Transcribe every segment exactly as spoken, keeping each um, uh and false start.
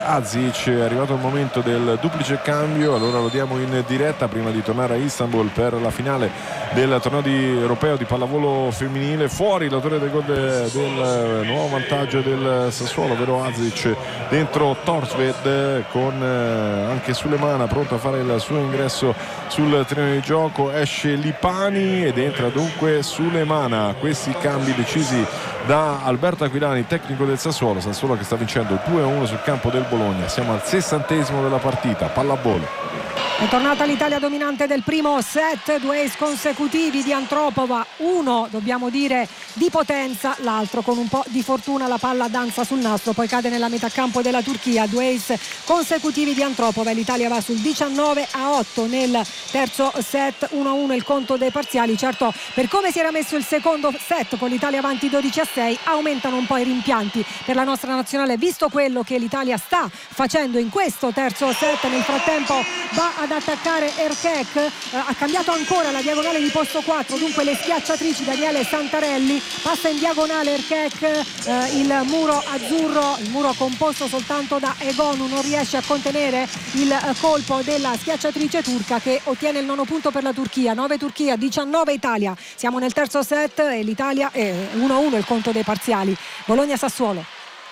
Azic. È arrivato il momento del duplice cambio, allora lo diamo in diretta prima di tornare a Istanbul per la finale del torneo di, europeo di pallavolo femminile. Fuori l'autore del gol de, del nuovo vantaggio del Sassuolo, ovvero Azic, dentro Torsved con eh, anche Sulemana pronto a fare il suo ingresso sul terreno di gioco. Esce Lipani ed entra dunque Sulemana. Questi cambi decisi da Alberto Aquilani, tecnico del Sassuolo. Sassuolo che sta vincendo due a uno sul campo del Bologna. Siamo al sessantesimo della partita, pallavolo. È tornata l'Italia dominante del primo set, due ace consecutivi di Antropova, uno dobbiamo dire di potenza, l'altro con un po' di fortuna, la palla danza sul nastro, poi cade nella metà campo della Turchia. Due ace consecutivi di Antropova e l'Italia va sul diciannove a otto nel terzo set, uno a uno il conto dei parziali. Certo, per come si era messo il secondo set con l'Italia avanti dodici a sei, aumentano un po' i rimpianti per la nostra nazionale, visto quello che l'Italia sta facendo in questo terzo set. Nel frattempo va ad attaccare Erkek, eh, ha cambiato ancora la diagonale di posto quattro, dunque le schiacciatrici. Daniele Santarelli passa in diagonale Erkek, eh, il muro azzurro, il muro composto soltanto da Egonu non riesce a contenere il eh, colpo della schiacciatrice turca, che ottiene il nono punto per la Turchia. Nove Turchia, diciannove Italia. Siamo nel terzo set e l'Italia è uno a uno il conto dei parziali. Bologna-Sassuolo.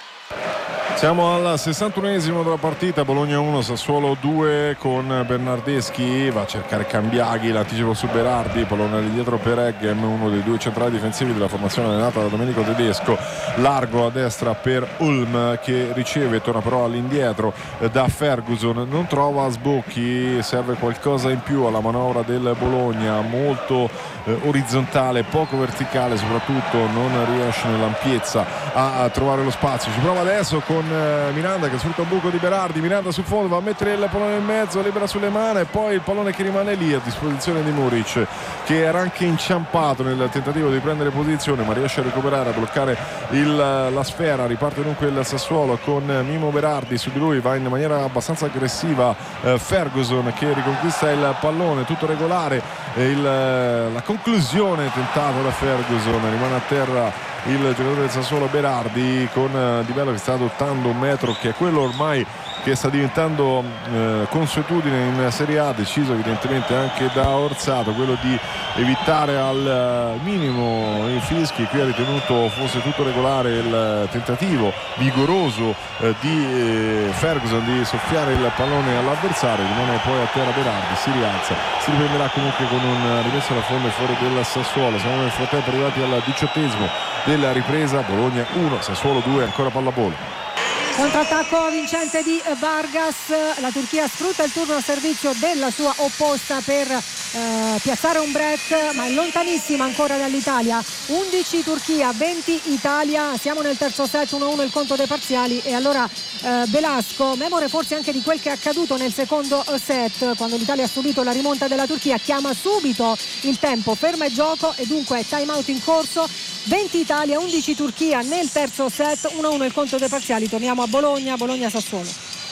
Siamo al sessantunesimo della partita, Bologna uno, Sassuolo due, con Bernardeschi, va a cercare Cambiaghi, l'anticipo su Berardi, pallone di dietro per Eggem, uno dei due centrali difensivi della formazione allenata da Domenico Tedesco. Largo a destra per Ulm che riceve, torna però all'indietro da Ferguson, non trova sbocchi, serve qualcosa in più alla manovra del Bologna, molto eh, orizzontale, poco verticale, soprattutto non riesce nell'ampiezza a, a trovare lo spazio. Ci prova adesso con Miranda che sfrutta un buco di Berardi, Miranda sul fondo va a mettere il pallone in mezzo, libera sulle mani e poi il pallone che rimane lì a disposizione di Muric, che era anche inciampato nel tentativo di prendere posizione ma riesce a recuperare, a bloccare il, la sfera. Riparte dunque il Sassuolo con Mimo Berardi, su di lui va in maniera abbastanza aggressiva eh, Ferguson che riconquista il pallone, tutto regolare, il, la conclusione tentata da Ferguson, rimane a terra il giocatore del Sassuolo Berardi con uh, Di Bello che sta adottando un metro che è quello ormai che sta diventando uh, consuetudine in Serie A, deciso evidentemente anche da Orsato, quello di evitare al uh, minimo i fischi. Qui ha ritenuto fosse tutto regolare il tentativo vigoroso uh, di uh, Ferguson di soffiare il pallone all'avversario, rimane poi a terra Berardi, si rialza, si riprenderà comunque con un rimesso alla fonte fuori del Sassuolo. Siamo nel frattempo arrivati al diciottesimo della ripresa, Bologna uno, Sassuolo due, ancora pallavolo. Contrattacco vincente di Vargas, la Turchia sfrutta il turno a servizio della sua opposta per eh, piazzare un break, ma è lontanissima ancora dall'Italia. undici Turchia, venti Italia, siamo nel terzo set, uno a uno il conto dei parziali. E allora eh, Velasco, memore forse anche di quel che è accaduto nel secondo set quando l'Italia ha subito la rimonta della Turchia, chiama subito il tempo, ferma il gioco e dunque time out in corso. venti Italia, undici Turchia nel terzo set, uno a uno il conto dei parziali. Torniamo a Bologna, Bologna-Sassuolo.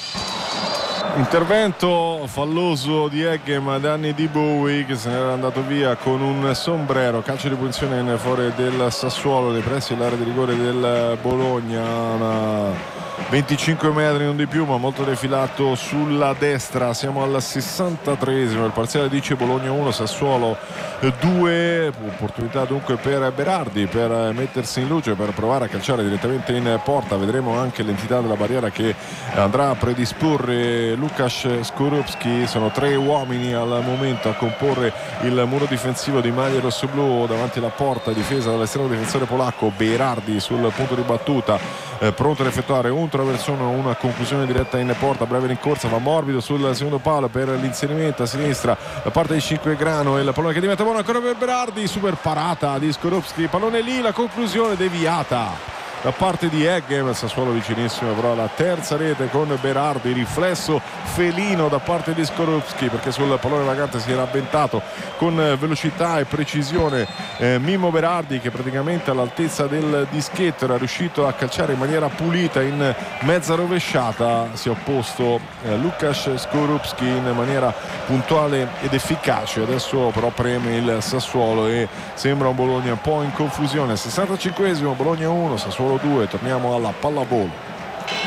Intervento falloso di Eggem, danni di Bowie che se n'era andato via con un sombrero. Calcio di punizione in favore del Sassuolo, dei pressi dell'area di rigore del Bologna, una venticinque metri non di più, ma molto defilato sulla destra. Siamo al sessantatreesimo, il parziale dice Bologna uno, Sassuolo due. Opportunità dunque per Berardi per mettersi in luce, per provare a calciare direttamente in porta. Vedremo anche l'entità della barriera che andrà a predisporre Lukasz Skorupski. Sono tre uomini al momento a comporre il muro difensivo di maglie rossoblù davanti alla porta, difesa dall'estremo difensore polacco Berardi sul punto di battuta, eh, pronto ad effettuare un traversone, una conclusione diretta in porta, breve rincorsa, va morbido sul secondo palo per l'inserimento a sinistra da parte di Cinquegrano e il pallone che diventa buono ancora per Berardi, super parata di Skorupski, pallone lì, la conclusione deviata da parte di Eggem. Sassuolo vicinissimo però alla terza rete con Berardi, riflesso felino da parte di Skorupski perché sul pallone vagante si era avventato con velocità e precisione eh, Mimmo Berardi, che praticamente all'altezza del dischetto era riuscito a calciare in maniera pulita in mezza rovesciata. Si è opposto eh, Lukasz Skorupski in maniera puntuale ed efficace. Adesso però preme il Sassuolo e sembra un Bologna un po' in confusione. sessantacinquesimo, Bologna uno, Sassuolo due. Torniamo alla pallavolo.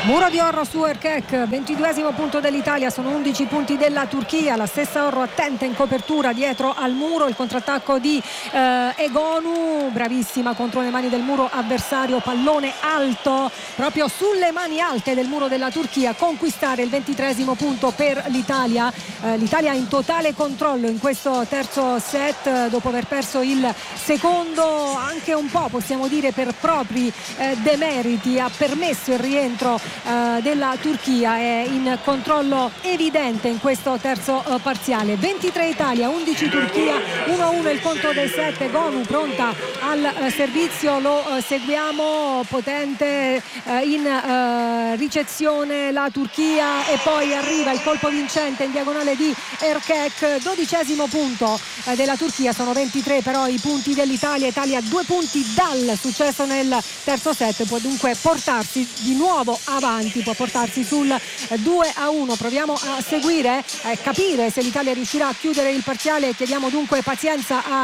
Muro di Orro su Erkek, ventiduesimo punto dell'Italia, sono undici punti della Turchia, la stessa Orro attenta in copertura dietro al muro, il contrattacco di eh, Egonu, bravissima contro le mani del muro avversario, pallone alto proprio sulle mani alte del muro della Turchia, conquistare il ventitreesimo punto per l'Italia. eh, l'Italia in totale controllo in questo terzo set, eh, dopo aver perso il secondo anche un po' possiamo dire per propri eh, demeriti, ha permesso il rientro eh, della Turchia, è in controllo evidente in questo terzo eh, parziale. Ventitré Italia, undici Turchia, uno a uno il conto dei sette. Gonu pronta al eh, servizio, lo eh, seguiamo, potente eh, in eh, ricezione la Turchia e poi arriva il colpo vincente in diagonale di Erkek, dodicesimo punto eh, della Turchia, sono ventitré però i punti dell'Italia. Italia due punti dal successo nel terzo set, può dunque portarsi di nuovo avanti, può portarsi sul due a uno. Proviamo a seguire, a capire se l'Italia riuscirà a chiudere il parziale. Chiediamo dunque pazienza a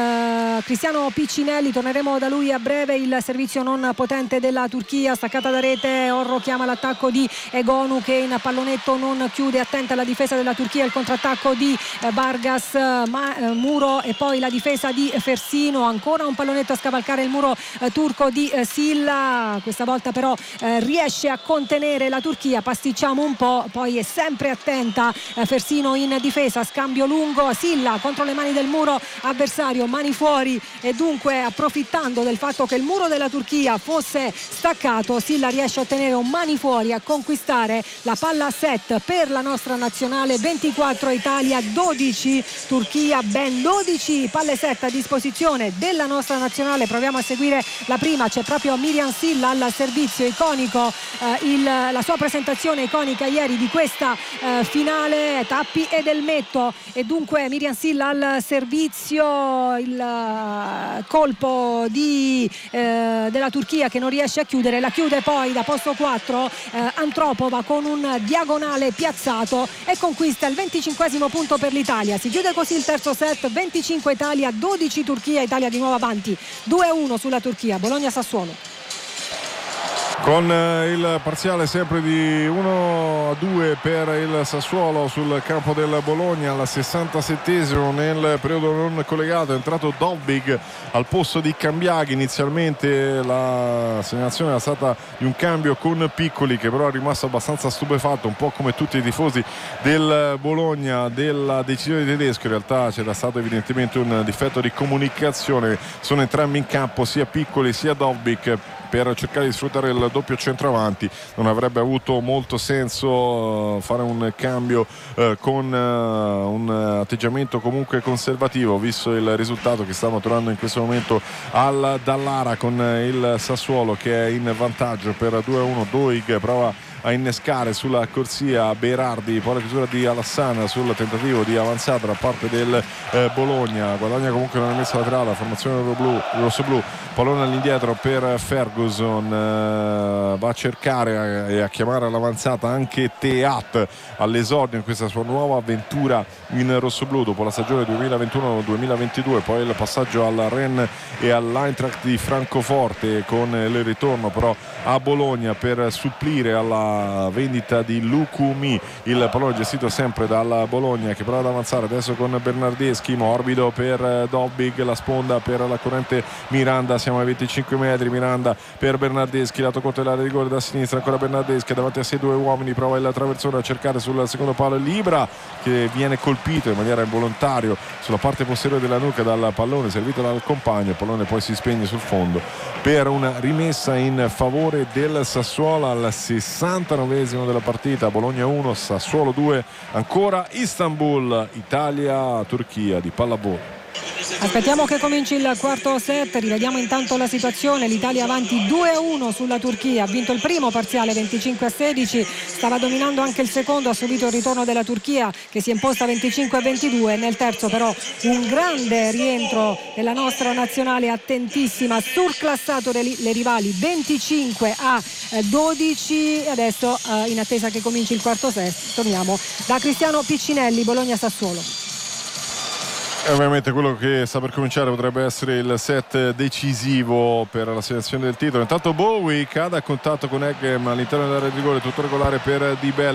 eh, Cristiano Piccinelli, torneremo da lui a breve. Il servizio non potente della Turchia, staccata da rete, Orro chiama l'attacco di Egonu che in pallonetto non chiude, attenta alla difesa della Turchia, il contrattacco di eh, Vargas, ma, eh, muro e poi la difesa di Fersino, ancora un pallonetto a scavalcare il muro eh, turco di eh, Silla, questa volta però eh, riesce a contenere la Turchia, pasticciamo un po', poi è sempre attenta eh, Fersino in difesa, scambio lungo, Silla contro le mani del muro avversario, mani fuori, e dunque approfittando del fatto che il muro della Turchia fosse staccato, Silla riesce a ottenere un mani fuori, a conquistare la palla set per la nostra nazionale. Ventiquattro Italia, dodici Turchia, ben dodici palle set a disposizione della nostra nazionale. Proviamo a seguire la prima, c'è proprio Miriam Silla al servizio, iconico eh, il, la sua presentazione iconica ieri di questa eh, finale, Tappi ed Elmetto, e dunque Miriam Silla al servizio, il uh, colpo di, eh, della Turchia che non riesce a chiudere, la chiude poi da posto quattro eh, Antropova con un diagonale piazzato e conquista il venticinquesimo punto per l'Italia. Si chiude così il terzo set, venticinque Italia, dodici Turchia. Italia di nuovo avanti due a uno sulla Turchia. Bologna-Sassuolo. Con il parziale sempre di uno a due per il Sassuolo sul campo del Bologna. Al sessantasettesimo, nel periodo non collegato, è entrato Dovbig al posto di Cambiaghi. Inizialmente la segnalazione era stata di un cambio con Piccoli, che però è rimasto abbastanza stupefatto, un po' come tutti i tifosi del Bologna, della decisione di Tedesco. In realtà c'era stato evidentemente un difetto di comunicazione, sono entrambi in campo sia Piccoli sia Dovbig per cercare di sfruttare il doppio centravanti. Non avrebbe avuto molto senso fare un cambio eh, con eh, un atteggiamento comunque conservativo, visto il risultato che sta maturando in questo momento al Dallara, con il Sassuolo che è in vantaggio per due a uno. Doig prova a innescare sulla corsia Berardi, poi la chiusura di Alassana sul tentativo di avanzata da parte del eh, Bologna. Guadagna comunque una rimessa laterale, la formazione rossoblu, pallone all'indietro per Ferguson, eh, va a cercare e a chiamare all'avanzata anche Teat all'esordio in questa sua nuova avventura in rossoblu dopo la stagione duemilaventuno duemilaventidue, poi il passaggio al Rennes e all'Eintracht di Francoforte, con il ritorno però a Bologna per supplire alla vendita di Lukumi. Il pallone gestito sempre dal Bologna, che prova ad avanzare adesso con Bernardeschi, morbido per Dobbig, la sponda per la corrente Miranda, siamo ai venticinque metri, Miranda per Bernardeschi, lato corto dell'area di rigore da sinistra, ancora Bernardeschi davanti a sé due uomini, prova il traversone a cercare sul secondo palo Libra, che viene colpito in maniera involontaria sulla parte posteriore della nuca dal pallone servito dal compagno. Il pallone poi si spegne sul fondo per una rimessa in favore del Sassuolo al sessantanovesimo della partita. Bologna uno, Sassuolo due, ancora Istanbul, Italia-Turchia di pallavolo. Aspettiamo che cominci il quarto set, rivediamo intanto la situazione. L'Italia avanti due a uno sulla Turchia, ha vinto il primo parziale venticinque a sedici, stava dominando anche il secondo, ha subito il ritorno della Turchia che si è imposta venticinque a ventidue. Nel terzo però un grande rientro della nostra nazionale, attentissima, surclassato le, le rivali venticinque a dodici. Adesso eh, in attesa che cominci il quarto set torniamo da Cristiano Piccinelli. Bologna-Sassuolo. E ovviamente quello che sta per cominciare potrebbe essere il set decisivo per la selezione del titolo. Intanto Bowie cade a contatto con Eggem all'interno dell'area di rigore, tutto regolare per Di Bella.